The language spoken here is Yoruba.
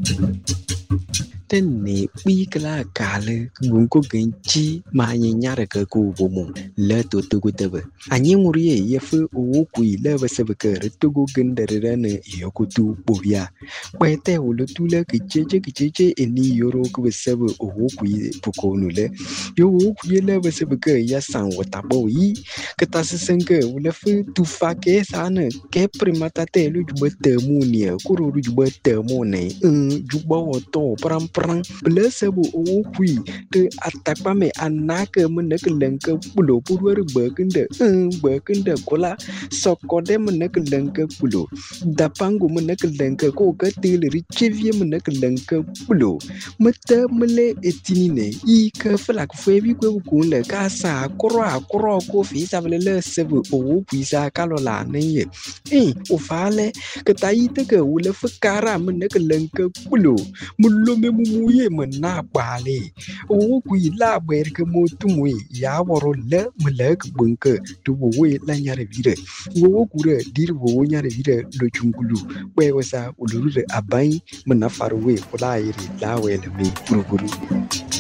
Tên nị bi kala kale gunko genchi ma nyara ka ku bomo le to tugu tebe anyi nguriye yefu owo kui le basebe ka tugu gendere ne yokutu bobia kwete ulo tule kicheche eni yoro ku basebe owo kui pukonu le yo owo kui le basebe ka ya san wata boyi kata sesenke ulo fu tufa ke sana ke primata te lu jubete munia kuro lu jubete mone jubawo to pram Blessable owo kui te atakpame anake meneke lenke pulo purwer bekende kola sokode meneke lenke pulo dapangu meneke lenke ko gatil richevie meneke lenke pulo mete mele etinine I ke flak febi kwe kunle kasa akro ko fi savele sebe owo kui sa kalola neye ofale ketaite ke ule fukara meneke lenke pulo mulome muye mena bale o kui la ber ke motumwe ya woro le mlek bunke to we la nyare vire wo kure dir wo nyare vire do chungulu we wasa uluru abai mena farwe kula iri la we le me puruguru